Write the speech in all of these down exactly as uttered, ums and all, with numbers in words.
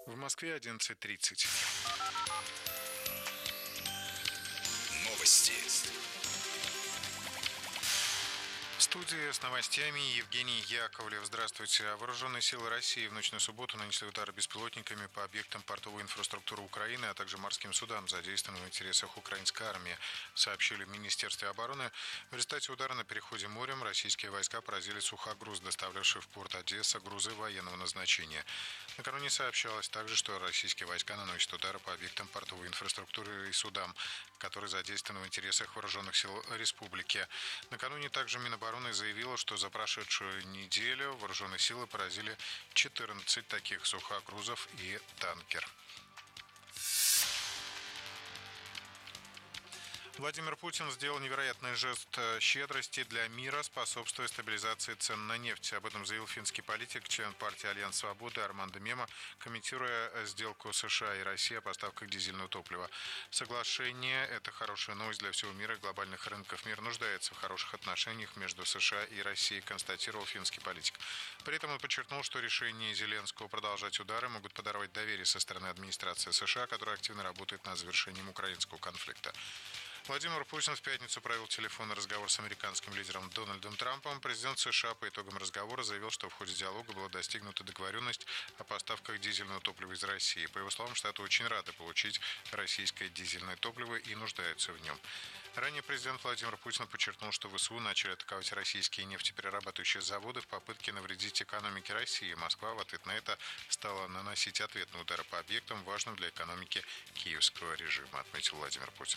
В Москве одиннадцать тридцать. Новости. В студии с новостями Евгений Яковлев. Здравствуйте. Вооруженные силы России в ночь на субботу нанесли удары беспилотниками по объектам портовой инфраструктуры Украины, а также морским судам, задействованным в интересах украинской армии, сообщили в Министерстве обороны. В результате удара на переходе морем российские войска поразили сухогруз, доставлявший в порт Одесса грузы военного назначения. Накануне сообщалось также, что российские войска наносят удары по объектам портовой инфраструктуры и судам, которые задействованы в интересах вооруженных сил республики. Накануне также Минобороны заявила, что за прошедшую неделю вооруженные силы поразили четырнадцать таких сухогрузов и танкер. Владимир Путин сделал невероятный жест щедрости для мира, способствуя стабилизации цен на нефть. Об этом заявил финский политик, член партии «Альянс Свободы» Армандо Мема, комментируя сделку США и России о поставках дизельного топлива. Соглашение – это хорошая новость для всего мира и глобальных рынков. Мир нуждается в хороших отношениях между США и Россией, констатировал финский политик. При этом он подчеркнул, что решения Зеленского продолжать удары могут подорвать доверие со стороны администрации США, которая активно работает над завершением украинского конфликта. Владимир Путин в пятницу провел телефонный разговор с американским лидером Дональдом Трампом. Президент США по итогам разговора заявил, что в ходе диалога была достигнута договоренность о поставках дизельного топлива из России. По его словам, Штаты очень рады получить российское дизельное топливо и нуждаются в нем. Ранее президент Владимир Путин подчеркнул, что ВСУ начали атаковать российские нефтеперерабатывающие заводы в попытке навредить экономике России. Москва в ответ на это стала наносить ответные удары по объектам, важным для экономики киевского режима, отметил Владимир Путин.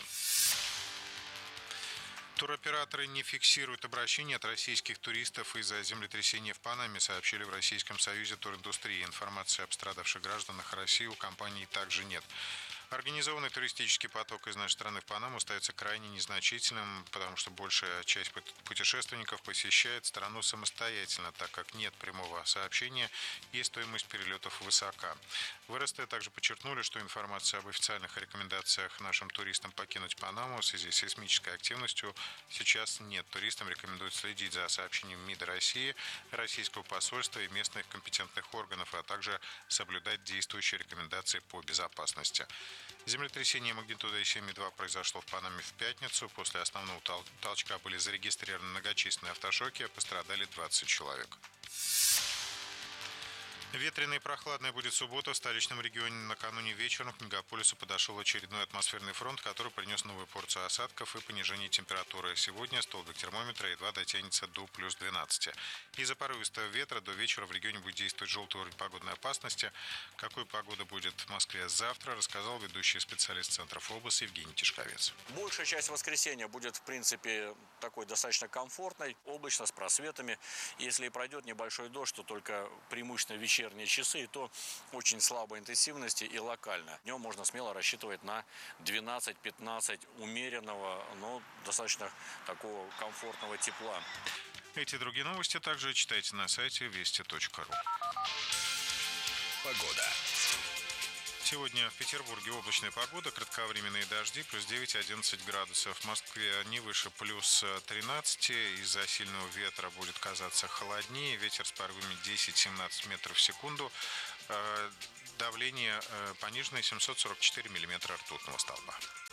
Туроператоры не фиксируют обращения от российских туристов из-за землетрясения в Панаме, сообщили в Российском союзе туриндустрии. Информации об пострадавших гражданах России у компании также нет. Организованный туристический поток из нашей страны в Панаму остается крайне незначительным, потому что большая часть путешественников посещает страну самостоятельно, так как нет прямого сообщения и стоимость перелетов высока. В эр эс тэ также подчеркнули, что информация об официальных рекомендациях нашим туристам покинуть Панаму в связи с сейсмической активностью сейчас нет. Туристам рекомендуют следить за сообщением МИДа России, российского посольства и местных компетентных органов, а также соблюдать действующие рекомендации по безопасности. Землетрясение магнитудой семь и два произошло в Панаме в пятницу. После основного толчка были зарегистрированы многочисленные автошоки, а пострадали двадцать человек. Ветреная и прохладная будет суббота. В столичном регионе накануне вечером к мегаполису подошел очередной атмосферный фронт, который принес новую порцию осадков и понижение температуры. Сегодня столбик термометра едва дотянется до плюс двенадцати. Из-за порывистого ветра до вечера в регионе будет действовать желтый уровень погодной опасности. Какой погода будет в Москве завтра, рассказал ведущий специалист Центра ФОБОС Евгений Тишковец. Большая часть воскресенья будет, в принципе, такой достаточно комфортной, облачно, с просветами. Если и пройдет небольшой дождь, то только преимущественно вечерние часы, и то очень слабой интенсивности и локально. Днем можно смело рассчитывать на двенадцать-пятнадцать умеренного, но достаточно такого комфортного тепла. Эти и другие новости также читайте на сайте вести точка ру. Погода. Сегодня в Петербурге облачная погода, кратковременные дожди, плюс девять-одиннадцать градусов. В Москве не выше плюс тринадцати. Из-за сильного ветра будет казаться холоднее. Ветер с порывами десять-семнадцать метров в секунду. Давление пониженное семьсот сорок четыре миллиметра ртутного столба.